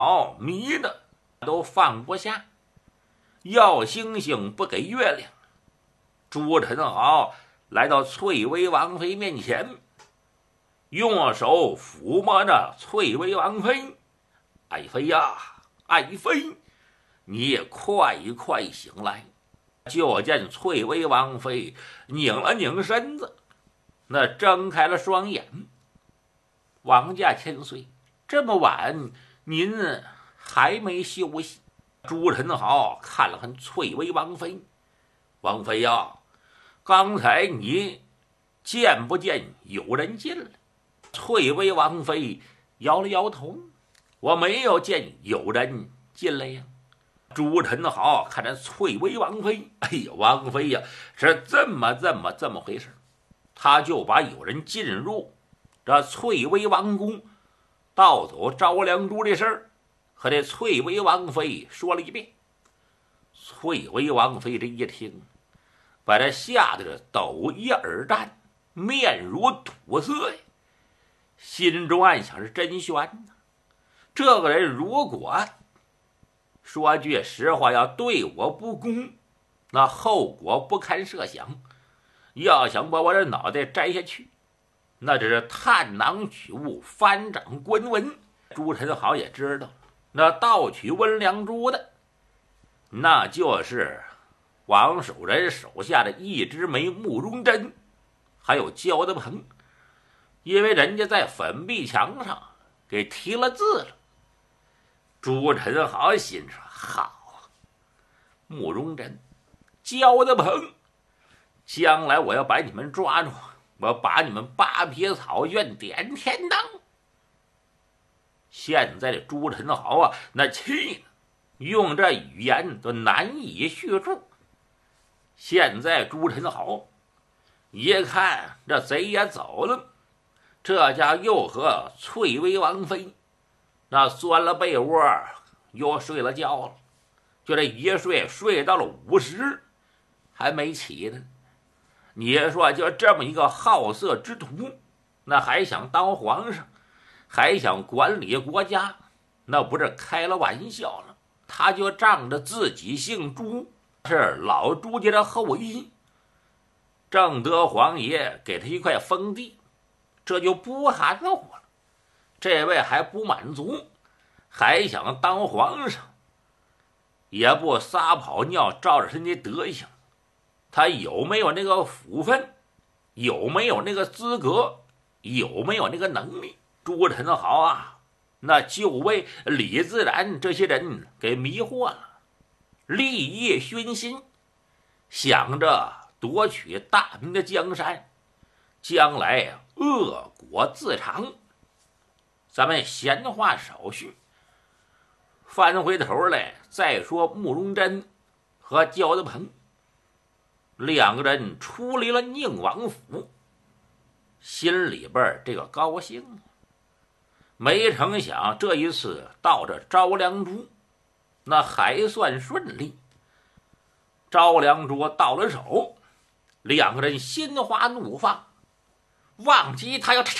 迷的都放不下，要星星不给月亮。朱宸濠来到翠微王妃面前，用手抚摸着翠微王妃：“爱妃呀，爱妃，你也快醒来！”就见翠微王妃拧了拧身子，那睁开了双眼。王家千岁，这么晚您还没休息？朱宸濠看了看翠微王妃：“王妃呀，刚才你见不见有人进来？”翠微王妃摇了摇头：“我没有见有人进来呀。”朱宸濠看着翠微王妃，哎呀，王妃呀，是这么回事。他就把有人进入这翠微王宫盗走招良珠的事儿和这翠微王妃说了一遍。翠微王妃这一听，把这吓得抖衣而战，面如土色呀，心中暗想：是真悬呐！这个人如果说句实话，要对我不公，那后果不堪设想。要想把我的脑袋摘下去，那只是探囊取物，翻掌观文。朱宸濠也知道，那盗取温良珠的，那就是王守仁手下的一枝梅慕容珍，还有焦德鹏，因为人家在粉壁墙上给题了字了。朱宸濠心说：好，慕容珍、焦德鹏，将来我要把你们抓住，我把你们八撇草院点天当。现在的朱宸濠啊，那气呢，用这语言都难以叙述。现在朱宸濠一看这贼也走了，这家又和翠微王妃那钻了被窝，又睡了觉了，就这一睡到了50，还没起呢。你说就这么一个好色之徒，那还想当皇上，还想管理国家，那不是开了玩笑了。他就仗着自己姓朱，是老朱家的后裔，正德皇爷给他一块封地，这就不含糊了。这位还不满足，还想当皇上，也不撒跑尿照着人家德行，他有没有那个福分，有没有那个资格，有没有那个能力？朱宸濠啊，那就为李自然这些人给迷惑了，利益熏心，想着夺取大明的江山，将来恶果自长。咱们闲话少叙，翻回头来再说慕容珍和焦德鹏两个人出离了宁王府，心里边这个高兴。没成想这一次到这招良珠，那还算顺利。招良珠到了手，两个人心花怒放，忘记他要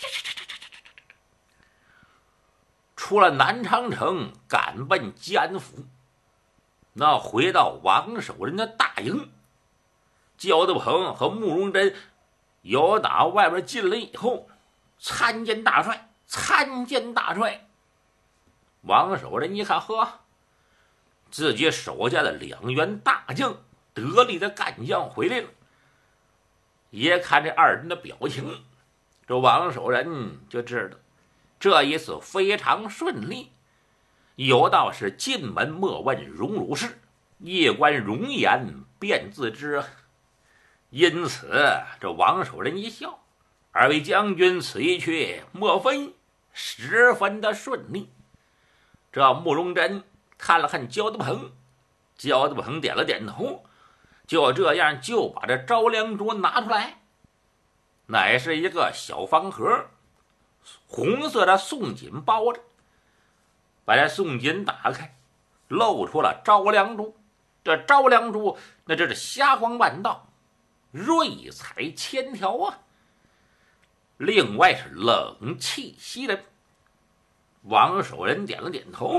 出了南昌城，赶奔吉安府。那回到王守仁的大营，焦德鹏和慕容珍由打外边进来以后，参见大帅，参见大帅。王守仁一看，呵，自己手下的2员大将，得力的干将回来了。一看这二人的表情，这王守仁就知道这一次非常顺利。有道是进门莫问荣辱事，一观容颜便自知。因此这王守仁一笑，二位将军此一去，莫非十分的顺利？这慕容珍看了看焦德鹏，焦德鹏点了点头，就这样就把这招良珠拿出来，乃是一个小方盒，红色的宋锦包着。把这宋锦打开，露出了招良珠。这招良珠那这是霞光万道，瑞彩千条啊！另外是冷气袭人。 王守仁点了点头。